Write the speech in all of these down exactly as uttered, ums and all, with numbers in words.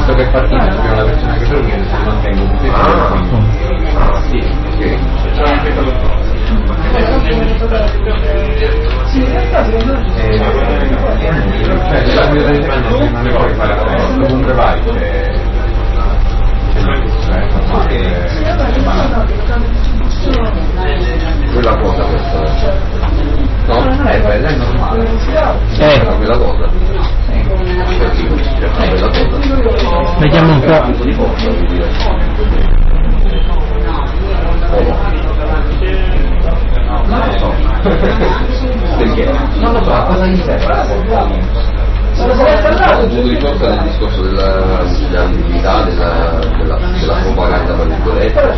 visto che è partito, c'è una versione che per me si mantengo tutti e sì, sì. Sì, in realtà secondo me cioè la mia non ne puoi fare comunque vai quella cosa questa no? Non è bella, è normale eh. quella cosa quella cosa vediamo un po'. Non lo so perché? Non lo so, a cosa gli serve? Il punto di forza del discorso della, dell'ambiguità, della, della, della propaganda per virgolette.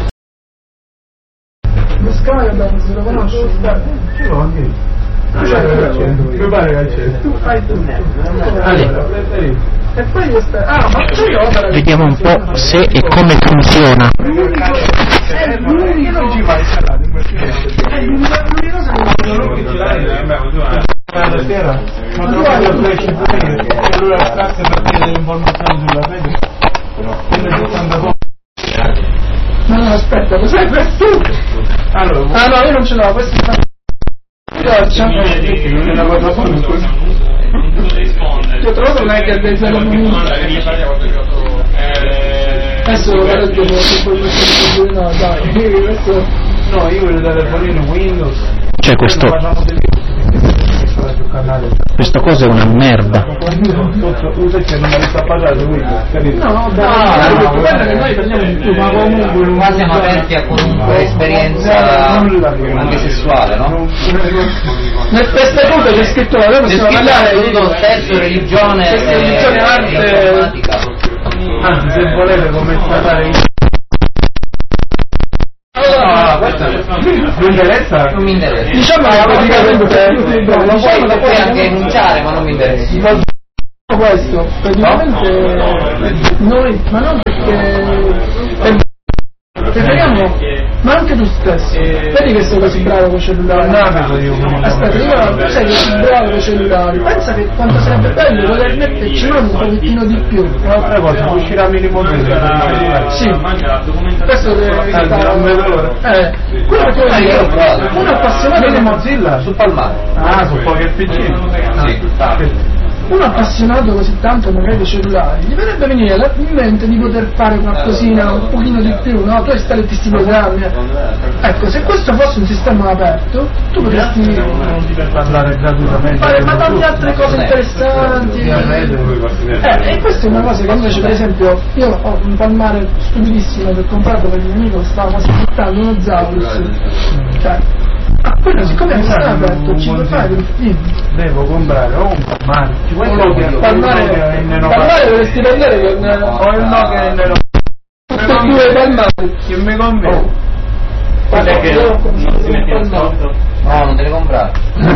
lo Sky abbiamo, se lo conosci? Ce l'ho anche io. Mi pare che c'è. Tu fai tu. Allora. E poi questa. Ah, ma c'è opera. Vediamo un po' se e come funziona. L'unico. È l'unico. Non ci vai salato in questo È l'unico. L'unico. la sera, ma trovo la flash e allora grazie per dire delle informazioni sulla rete. No, no, aspetta, lo sai questo? Allora, ah no, io non ce l'ho, questo è perché non è una cosa buona. Io trovo che non è che è zero adesso lo guardo dopo informazioni, no dai, questo no, io voglio dare telefonino Windows. Cioè questo questo coso è una merda. Usa che non mi sta parlando Windows, capito? no, dai, no, guarda che noi prendiamo di più, ma comunque qua siamo aperti a qualunque esperienza anche sessuale, no? nel testato c'è scritto la c'è scritto tutto sesso, religione, religione, arte, anzi se volete commentare io. No, questo mi interessa? non mi interessa. diciamo che praticamente Lo puoi, lo puoi anche enunciare, ma non mi interessa. questo praticamente noi, ma non perché preferiamo, ma anche tu stesso, vedi che sei così bravo con i cellulari, aspetta, io tu sei così bravo con i cellulari, pensa che quanto sarebbe bello poter metterci un pochettino di più. Un'altra cosa, uscirà minimo mese. Sì, questo deve stare un vedo eh, quello che vuoi dire, uno appassionato di di Mozilla Sul palmare. ah, su Pocket P C Sì. uno appassionato così tanto magari dei cellulari, gli verrebbe venire in mente di poter fare qualcosina un pochino di più, no? Tu hai installato questi programmi. Ecco, se questo fosse un sistema aperto, tu potresti parlare gratuitamente fare ma tante altre cose interessanti. Eh, e questa è una cosa che invece, per esempio, io ho un palmare stupidissimo che ho comprato per il mio amico che stava quasi buttando uno Zaurus. Cioè, ah, quello siccome non sta aperto, ci puoi fare del film. devo comprare o un palmare o il Nokia Palmare, palmare dovresti prendere con o il Nokia N tutti e due palmari. che mi compri Guarda che non si mette in sconto. No, non te le comprare.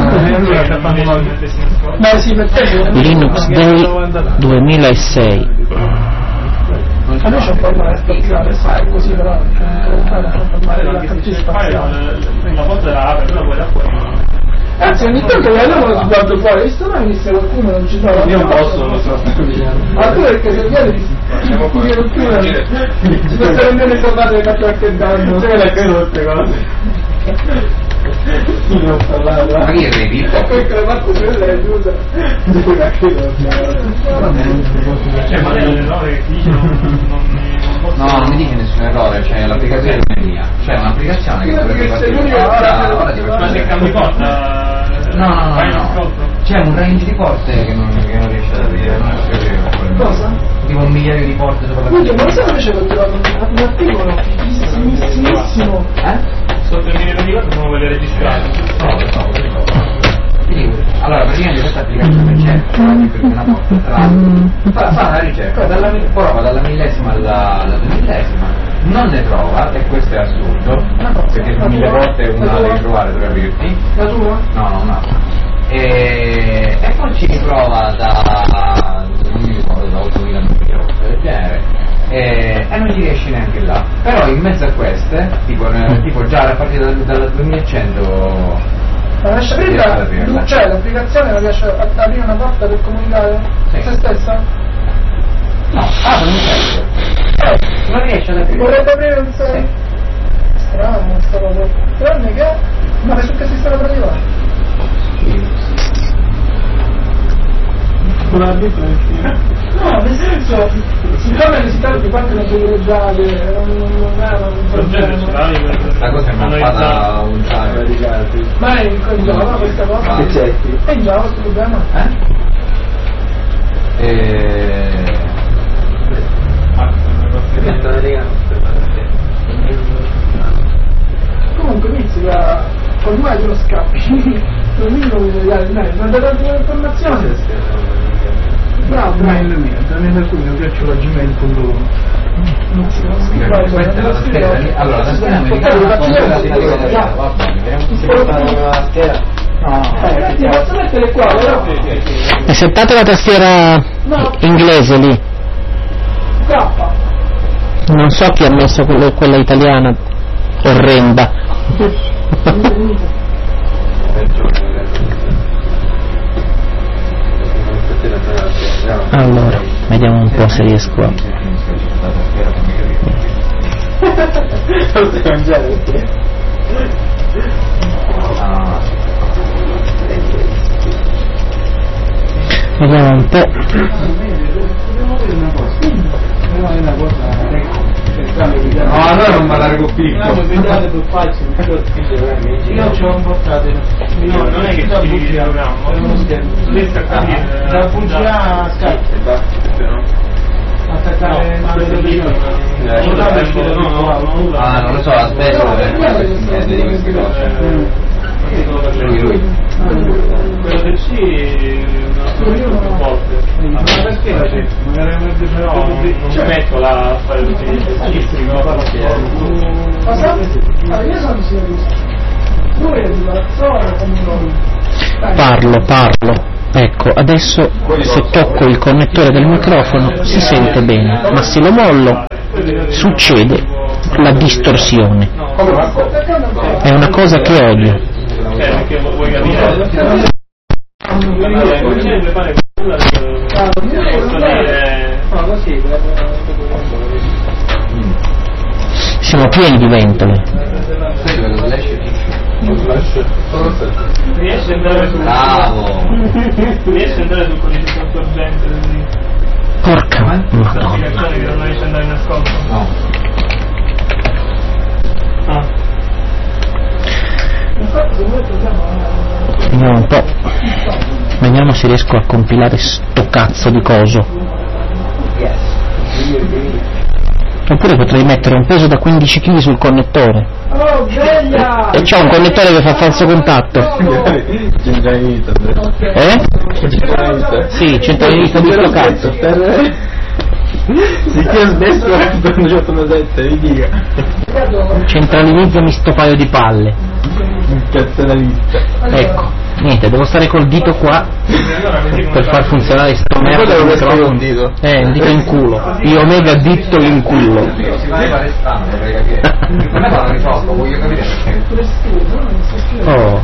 Beh sì, perché Linux Day duemilasei. a noi c'è un palmare spaziale, sai, così però non palmare della carta spaziale. Una volta era aperta, poi da fuori. Anzi, ogni tanto che allora lo guardo fuori, visto mai che se qualcuno non ci trova. io non posso non so Ma tu perché se viene ti qualcuno ci può essere nemmeno salvare da qualche danno. sai che credo queste cose non parlare Ma che devi dire? Perché la parte quella è chiusa. Cioè, ma l'errore che dice non No, non mi dice nessun errore, cioè l'applicazione non è mia. C'è un'applicazione che dovrebbe partire. Ora, ora ti faccio ma se cambi porta No, no, no, no. C'è un range di porte che non, che non riesce ad aprire, non riesce ad aprire. Cosa? Tipo un migliaio di porte sopra la Minchia, ma finestra. lo sai che c'è un articolo finissimissimo. Eh? sotto il mini di cosa non vuole registrare. No, lo so, lo so. Quindi, allora praticamente questa applicazione c'è, proprio perché una porta tra l'altro fa, fa una ricerca, dalla, prova dalla millesima alla, alla duemillesima, non ne trova, e questo è assurdo, perché su mille volte una la devi trovare, dove aprirti. La tua? No, no, no. E, e poi ci riprova da non mi ricordo da ottomila del genere e, e non ci riesce neanche là. Però in mezzo a queste, tipo, eh, tipo già a partire dal, dal duemilacento Ma riesce a aprirla? Cioè l'applicazione non riesce a aprire una porta per comunicare Sì. se stessa? No, ah, non riesce. Eh, non riesce ad aprire. Vorrebbe aprire un sito. Strano, sta cosa. Tranne che. Ma su che sistema operativo? Con l'arbitro No, nel senso, siccome le città partono privilegiate, non erano un problema. La cosa è mappata un sacco di casi. Ma è in Java questa cosa? Che c'è? È in Java questo problema? Eh? E... Comunque inizi da ormai te lo scappi. Non mi devo vedere, dai, ma da dare informazioni. Bravo, bravo. il mio, tranne da cui mi piace la gmail punto com. Non si può Questa è la tastiera. Allora, la tastiera americana non è la tastiera. Va bene, vediamo se si porta la tastiera. Eh, ti posso mettere qua, però? E settate la tastiera inglese lì. K. Non so chi ha messo quello- quella italiana orrenda. Allora, vediamo un po' se riesco a... Vediamo un po'. No, allora non mi largo più. Io c'ho un portatile. No, non è che ci ritroviamo, è uno schermo. Riesco a capire. Da Fuji a Skype. Attaccare il televisore. Ah, non lo so, aspetta, niente di queste cose. Lui, lui. Quello del C più volte. Ma perché la c'è? Magari avrebbe No, non metto la fare l'utilizzo Cosa? Ah, io sono sicurissimo. Lui è di Barcellona come noi. Parlo, parlo. Ecco, adesso se tocco il connettore del microfono si sente bene, ma se lo mollo succede la distorsione. È una cosa che odio. Cioè, perché vuoi capire? Allora, non c'è fare quella posso dire... No, così. Siamo pieni di ventole. Sai quello flash? Riesci ad andare sul... Bravo! Riesci ad andare sul codice sorgente di Porca madonna. applicazioni che non riesci ad andare in nascosto? No. Ah. Vediamo un po'. Vediamo se riesco a compilare sto cazzo di coso. Oppure potrei mettere un peso da quindici chili sul connettore. Oh, sveglia! E c'ho un connettore che fa falso contatto. Eh? Sì, centralinista di sto cazzo. Se ti ha smesso per un giorno una sette, vi dica. Centralizzami sto paio di palle. Cazzo la lista. Ecco, niente, devo stare col dito qua per far funzionare sto merda di microfono. Eh, un dito in culo. Io mega ditto in culo. Si pare strano, perché non è la risolvo, voglio capire perché. Oh.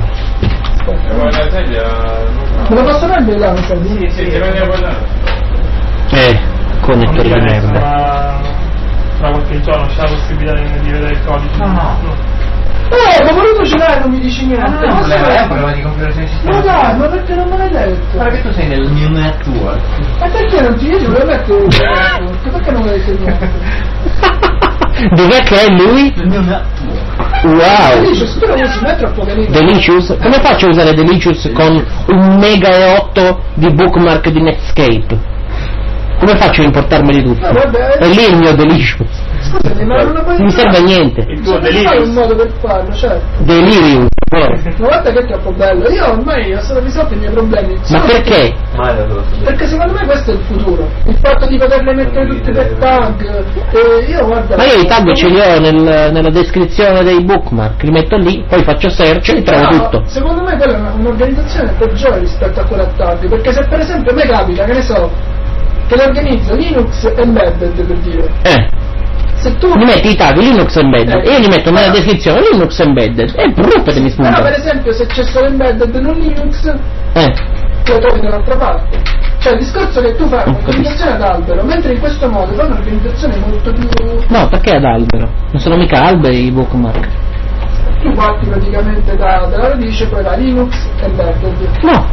Me lo posso prendere là, mi sa di? Sì, sì, ti prendi a guardare. Eh, connettore di merda. Tra, tra qualche giorno c'è la possibilità di, di vedere il codice? No, no. Oh, ma voluto ce l'hai, non mi dici niente. Non è un problema, è un problema di configurazione di sistema. Ma dai, ma perché non me l'hai detto? Guarda che tu sei nel new network. Ma perché non ti dici? Volevo mettere un network? Perché non me l'hai detto niente? Dov'è che è lui? Nel new network. Wow! Delicious, tu lo usi, non è troppo carino. Delicious? Come faccio a usare Delicious con un mega e otto di bookmark di Netscape? Come faccio a importarmeli tutti? Ah, vabbè. È lì il mio Delicious. Scusami, ma non lo puoi Non mi serve a niente. Il tuo Devi fare un delirio. modo per farlo, certo. Delirium. però. Ma guarda che è troppo bello. Io ormai ho solo risolto i miei problemi. Ma Solo perché? Perché secondo me questo è il futuro. Il fatto di poterle mettere tutte per tag. E io guarda. Ma io i tag ce li ho nel- nella descrizione dei bookmark, li metto lì, poi faccio search e trovo No, tutto. secondo me quella è una- un'organizzazione peggiore rispetto a quella a tag. Perché se per esempio a me capita, che ne so, che le organizzo Linux embedded per dire. Eh. Se tu. Mi metti i tag Linux embedded Eh. e io li metto nella descrizione Linux embedded e brutte mi Però per spunta. esempio se c'è solo embedded non Linux, Eh. lo trovi da un'altra parte. Cioè il discorso è che tu fai un'organizzazione ad albero, mentre in questo modo fai un'organizzazione molto più... No, perché ad albero? Non sono mica alberi i bookmark. Tu parti praticamente da, dalla radice, poi da Linux e embedded. No.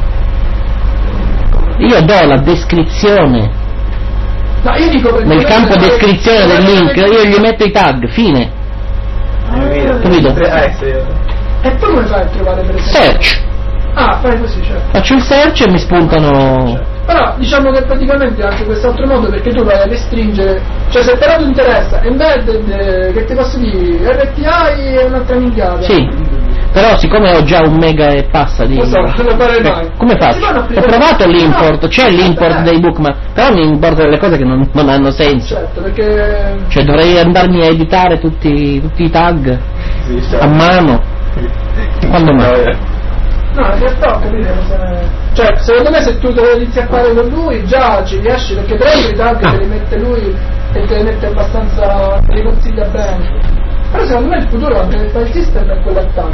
Io do la descrizione. No, io dico perché Nel campo perché- descrizione del link perché- io gli metto i tag, fine. Capito? E poi come fai a trovare per esempio? Search. Ah, fai così, certo. Faccio il search e mi spuntano. Però diciamo che praticamente anche quest'altro modo, perché tu vai a restringere, cioè se però ti interessa embedded, eh, che ti posso dire, R T I è un'altra minchiata. Sì. Però siccome ho già un mega e passa di... Lo so, non lo farei mai. Come Si faccio? vanno a Ho applicare- provato l'import, No, c'è l'import eh, dei bookmark, però mi importa delle cose che non, non hanno senso. Certo, perché... Cioè dovrei andarmi a editare tutti, tutti i tag a mano. Quando mai? No, in realtà ho capito cosa... Cioè, secondo me se tu te lo inizi a fare con lui, già ci riesci, perché per esempio i tag Ah. te li mette lui e te li mette abbastanza... te li consiglia bene. Però secondo me il futuro anche del file system è quello a tag.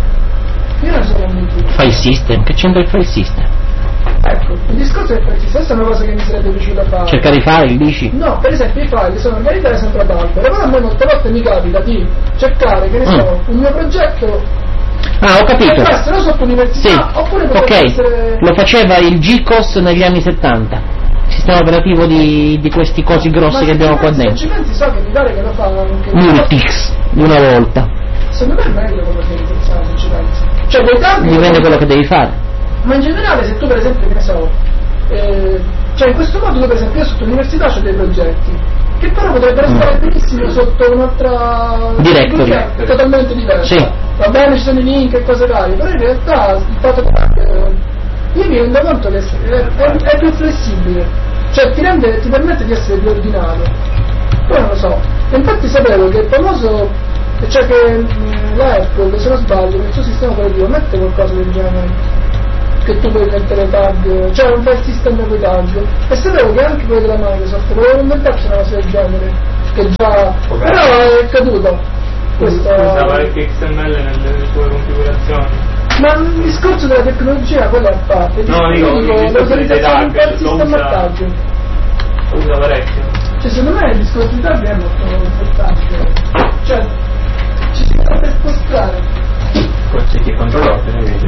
Io non sono convinto. File system? Che c'entra il file system? Ecco, il discorso è preciso, questa è una cosa che mi sarebbe piaciuta fare. Cercare i file, dici? No, per esempio i file sono organizzati sempre ad albero, però a me molte volte mi capita di cercare, che ne so, un mio progetto Ah, ho capito. che può essere o sotto università, Sì, oppure potrebbe ok, essere... lo faceva il G C O S negli anni settanta, il sistema operativo di, di questi cosi grossi Ma che se abbiamo ci qua pensi- dentro. Se ci pensi so che mi pare che lo fanno anche... Multix, di una volta. Secondo me è meglio come organizzazione, se ci pensi. Cioè, quei tanti... Dipende quello che devi fare. Ma in generale, se tu per esempio, che ne so, eh, cioè in questo modo tu per esempio io sotto l'università ho dei progetti che però potrebbero Mm. stare benissimo sotto un'altra Directory. è totalmente diversa. Sì. Va bene, ci sono i link e cose varie, però in realtà il fatto che eh, io mi rendo conto che è, è, è più flessibile, cioè ti rende, ti permette di essere più ordinario. Poi non lo so. E infatti sapevo che il famoso, cioè che mh, la Apple, se non sbaglio, nel suo sistema operativo mette qualcosa del genere, che tu puoi mettere tag, cioè un bel sistema con i tag. E sapevo che anche quello della Microsoft voleva inventarsi una cosa del genere, che già... però è caduto. Questo... Usava anche X M L nelle sue configurazioni. Ma il discorso della tecnologia, quello è a parte. Il No, dico, il discorso l'organizzazione dei di un tag, bel lo sistema usa- a tag. Lo usa parecchio. Cioè, secondo me il discorso di tag è molto importante. Cioè, ci si potrebbe spostare. C'è chi controlla,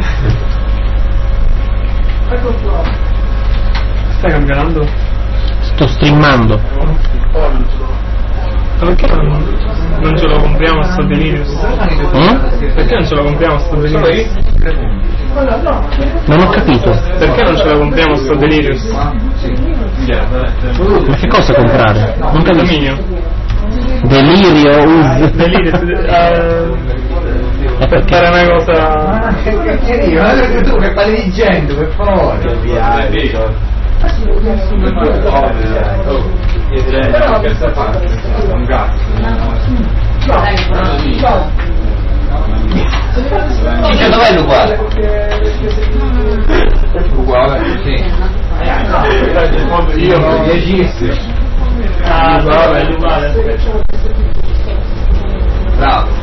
Ecco qua. Stai campionando? Sto streamando. Ma perché non, non ce lo compriamo sto Delirious? Mm? Perché non ce lo compriamo sto Delirious? Allora, no. Non ho capito. Perché non ce lo compriamo sto Delirious? Ma che cosa comprare? Non capisco. Dominio. Delirio, uh. Delirious, eh, E per perché? fare una cosa... Ma che cacchieria, ma perché tu che parli di gente, per favore. Ah, sì, lo vediamo su due. Però questa parte è un gatto. No, no. Ciccio, dov'è l'uguale? Uguale, sì. Io no, dieci. Ah, vabbè, uguale. Bravo.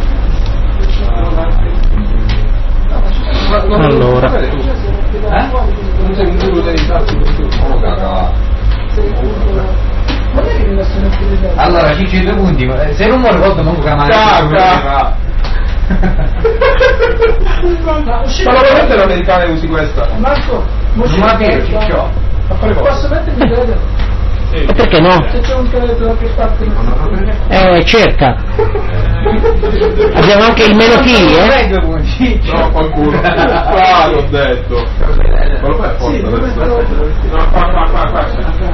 Allora. Eh? Non sei venuto a utilizzarti tu. Oh, cacca. Non è che mi possono utilizzare. Allora, Ciccio, i due punti. Se non mi ricordo manco che la Cacca. Ma Ma veramente l'americana usi questa? Marco, Non me la piego, Ciccio. A fare cosa? posso mettermi il telefono? E perché no? Se c'è un credo da che parte Eh, cerca. Abbiamo anche il meno fili, Non hai eh? due punti, Ciccio. No, qualcuno. Qua l'ho detto. Ma lo fai a Sì, forza come adesso? No, qua, qua, qua, qua.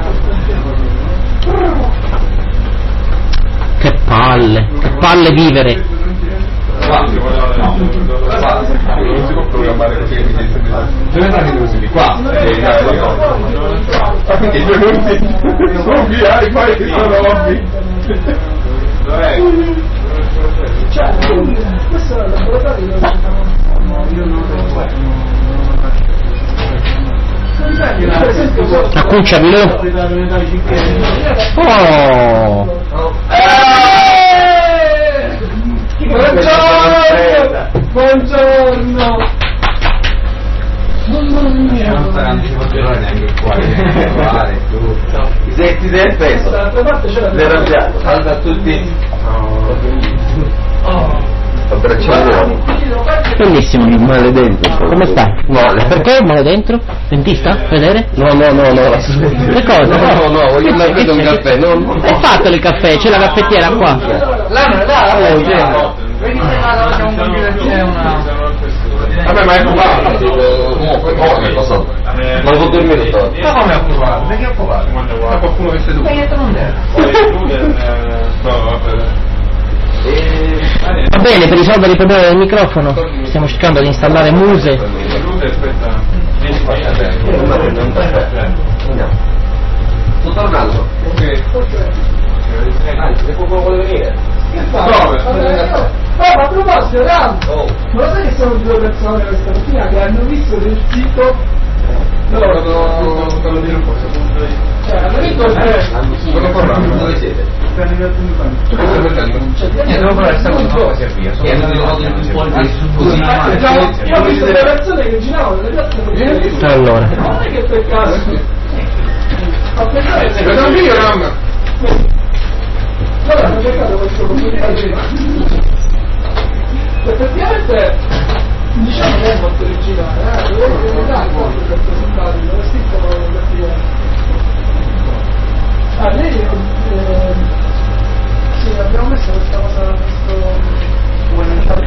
Che palle, che palle vivere. Qua. No, non si può programmare così che mi dice Dove andate i due qua? Eh, dai, dai, dai. I due punti sono via, i fai che sono ovvi. Dov'è? Cioè, questo è il laboratorio dove io non per esempio Accucciarlo. Oh, buongiorno buongiorno C'è un anticipo allora neanche qua, neanche tutto. Ti sei, ti sei offeso? Dall'altra parte c'è la Sei arrabbiato? Salve a tutti. Abbracciamo. Bellissimo. Male dentro. Come stai? Male. Perché male dentro? Dentista? Vedere? No, no, no, no, assolutamente. Che cosa? No, no, voglio andare a prendere un caffè. No, no. Hai fatto il caffè? C'è la caffettiera qua. Là non è là, Oh, là, no. vedi se là c'è un computer, c'è una... Vabbè, ma è provato. Comunque, oh, mi è passato. Ma devo dormire tutto. Ma come ha provato? Perché ha provato? Ma qualcuno che seduto. Hai detto non era. Va bene, per risolvere il problema del microfono stiamo cercando di installare Muse. Sto tornando. Ok. Anzi, se qualcuno vuole venire. Dove? Oh, ma a proposito, Rambo, ma lo sai che sono due persone questa mattina che hanno visto del sito? Loro Quello di un po'. cioè, hanno visto che... Quello parlando, dove siete? Tu che stai facendo? Niente, devo provare questa cosa, poi si avvia. Che hanno di modo in Così, Io ho visto delle persone che giravano le piazze. Allora, Non è che per caso. Ma per caso. Vedo un video, Ram! Allora, hanno cercato questo comunicato. Effettivamente, diciamo che è molto originale, eh? Devo dire che dai, molto rappresentativo, lo scritto effettivamente. Ah, lei, eh, sì, abbiamo messo questa cosa, questo...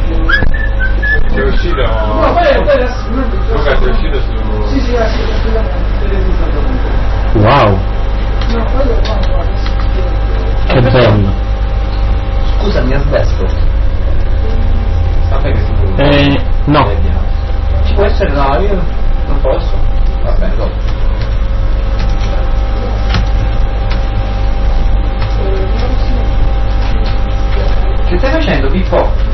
È uscito? No, poi adesso... Luca, è uscito su... Sì, sì, assolutamente. wow, No, poi lo fanno, adesso. che bello. Scusami, asbesto. Sapete che si può? Eh, no. Ci può essere? No, io non posso. Va bene, dopo. Che stai facendo, Pippo?